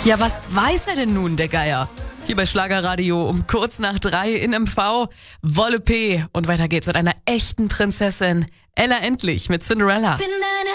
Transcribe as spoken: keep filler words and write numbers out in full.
Ja, was weiß er denn nun, der Geier? Hier bei Schlagerradio um kurz nach drei in M V, Wolle P. Und weiter geht's mit einer echten Prinzessin. Ella Endlich mit Cinderella. Bin deine